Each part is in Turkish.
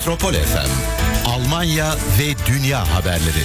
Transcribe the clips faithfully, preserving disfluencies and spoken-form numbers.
Metropol F M, Almanya ve dünya haberleri.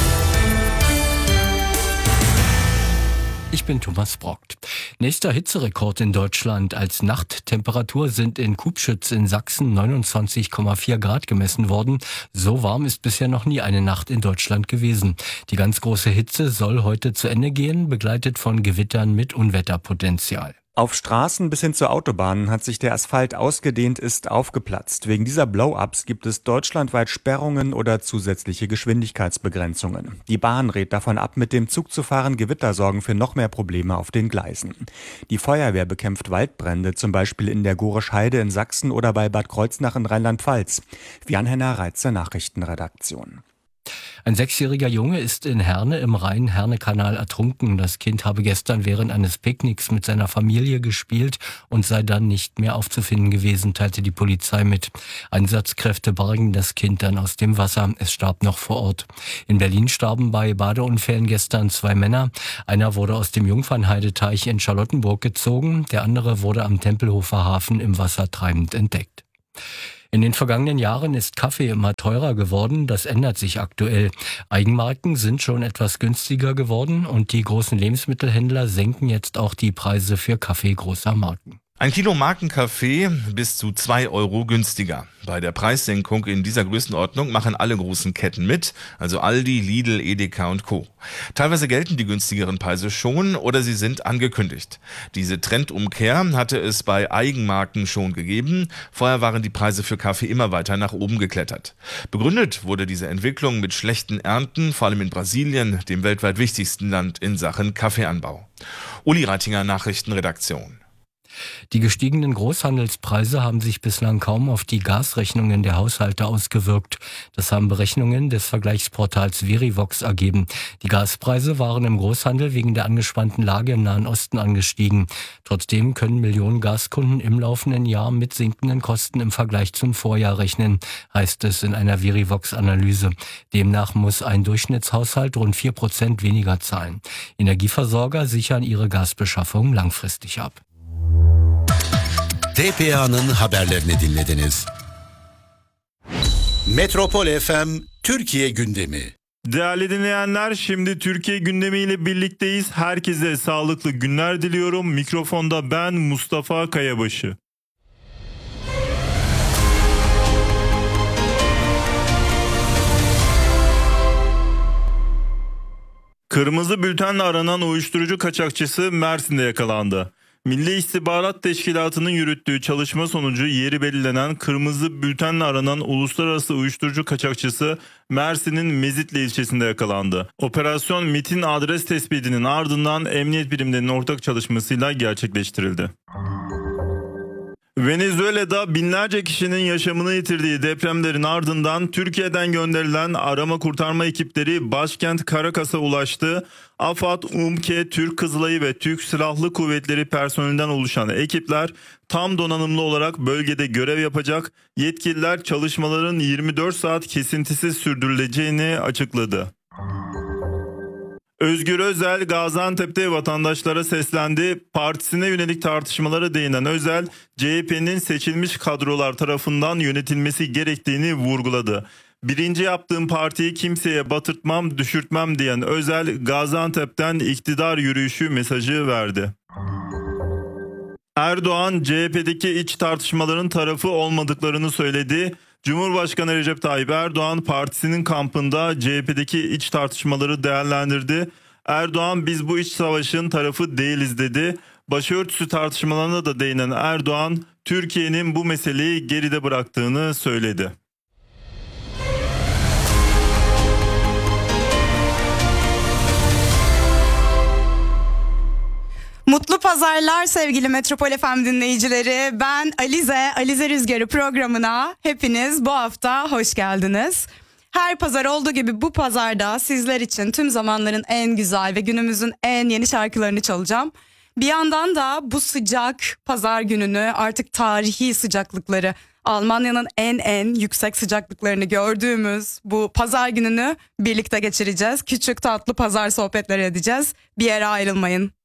Ich bin Thomas Brockt. Nächster Hitzerekord in Deutschland. Als Nachttemperatur sind in Kubschütz in Sachsen neunundzwanzig Komma vier Grad gemessen worden. So warm ist bisher noch nie eine Nacht in Deutschland gewesen. Die ganz große Hitze soll heute zu Ende gehen, begleitet von Gewittern mit Unwetterpotenzial. Auf Straßen bis hin zu Autobahnen hat sich der Asphalt ausgedehnt, ist aufgeplatzt. Wegen dieser Blow-ups gibt es deutschlandweit Sperrungen oder zusätzliche Geschwindigkeitsbegrenzungen. Die Bahn rät davon ab, mit dem Zug zu fahren. Gewitter sorgen für noch mehr Probleme auf den Gleisen. Die Feuerwehr bekämpft Waldbrände, zum Beispiel in der Gorisch Heide in Sachsen oder bei Bad Kreuznach in Rheinland-Pfalz. Jan-Henner Reitzer, Nachrichtenredaktion. Ein sechsjähriger Junge ist in Herne im Rhein-Herne-Kanal ertrunken. Das Kind habe gestern während eines Picknicks mit seiner Familie gespielt und sei dann nicht mehr aufzufinden gewesen, teilte die Polizei mit. Einsatzkräfte bargen das Kind dann aus dem Wasser. Es starb noch vor Ort. In Berlin starben bei Badeunfällen gestern zwei Männer. Einer wurde aus dem Jungfernheideteich in Charlottenburg gezogen. Der andere wurde am Tempelhofer Hafen im Wasser treibend entdeckt. In den vergangenen Jahren ist Kaffee immer teurer geworden. Das ändert sich aktuell. Eigenmarken sind schon etwas günstiger geworden und die großen Lebensmittelhändler senken jetzt auch die Preise für Kaffee großer Marken. Ein Kilo Markenkaffee bis zu zwei Euro günstiger. Bei der Preissenkung in dieser Größenordnung machen alle großen Ketten mit, also Aldi, Lidl, Edeka und Co. Teilweise gelten die günstigeren Preise schon oder sie sind angekündigt. Diese Trendumkehr hatte es bei Eigenmarken schon gegeben. Vorher waren die Preise für Kaffee immer weiter nach oben geklettert. Begründet wurde diese Entwicklung mit schlechten Ernten, vor allem in Brasilien, dem weltweit wichtigsten Land in Sachen Kaffeeanbau. Uli Reitinger, Nachrichtenredaktion. Die gestiegenen Großhandelspreise haben sich bislang kaum auf die Gasrechnungen der Haushalte ausgewirkt. Das haben Berechnungen des Vergleichsportals Verivox ergeben. Die Gaspreise waren im Großhandel wegen der angespannten Lage im Nahen Osten angestiegen. Trotzdem können Millionen Gaskunden im laufenden Jahr mit sinkenden Kosten im Vergleich zum Vorjahr rechnen, heißt es in einer Verivox-Analyse. Demnach muss ein Durchschnittshaushalt rund vier Prozent weniger zahlen. Energieversorger sichern ihre Gasbeschaffung langfristig ab. T P A'nın haberlerini dinlediniz. Metropol F M Türkiye gündemi. Değerli dinleyenler, şimdi Türkiye gündemiyle birlikteyiz. Herkese sağlıklı günler diliyorum. Mikrofonda ben Mustafa Kayabaşı. Kırmızı bültenle aranan uyuşturucu kaçakçısı Mersin'de yakalandı. Milli İstihbarat Teşkilatı'nın yürüttüğü çalışma sonucu yeri belirlenen kırmızı bültenle aranan uluslararası uyuşturucu kaçakçısı Mersin'in Mezitli ilçesinde yakalandı. Operasyon MİT'in adres tespitinin ardından emniyet birimlerinin ortak çalışmasıyla gerçekleştirildi. Venezuela'da binlerce kişinin yaşamını yitirdiği depremlerin ardından Türkiye'den gönderilen arama kurtarma ekipleri başkent Caracas'a ulaştı. AFAD, UMKE, Türk Kızılayı ve Türk Silahlı Kuvvetleri personelinden oluşan ekipler tam donanımlı olarak bölgede görev yapacak. Yetkililer çalışmaların yirmi dört saat kesintisiz sürdürüleceğini açıkladı. Özgür Özel Gaziantep'te vatandaşlara seslendi. Partisine yönelik tartışmalara değinen Özel, C H P'nin seçilmiş kadrolar tarafından yönetilmesi gerektiğini vurguladı. Birinci yaptığım partiyi kimseye batırtmam, düşürtmem diyen Özel, Gaziantep'ten iktidar yürüyüşü mesajı verdi. Erdoğan, C H P'deki iç tartışmaların tarafı olmadıklarını söyledi. Cumhurbaşkanı Recep Tayyip Erdoğan partisinin kampında C H P'deki iç tartışmaları değerlendirdi. Erdoğan, biz bu iç savaşın tarafı değiliz dedi. Başörtüsü tartışmalarına da değinen Erdoğan, Türkiye'nin bu meseleyi geride bıraktığını söyledi. Mutlu pazarlar sevgili Metropol F M dinleyicileri. Ben Alize, Alize Rüzgarı programına hepiniz bu hafta hoş geldiniz. Her pazar olduğu gibi bu pazarda sizler için tüm zamanların en güzel ve günümüzün en yeni şarkılarını çalacağım. Bir yandan da bu sıcak pazar gününü, artık tarihi sıcaklıkları, Almanya'nın en en yüksek sıcaklıklarını gördüğümüz bu pazar gününü birlikte geçireceğiz. Küçük tatlı pazar sohbetleri edeceğiz. Bir yere ayrılmayın.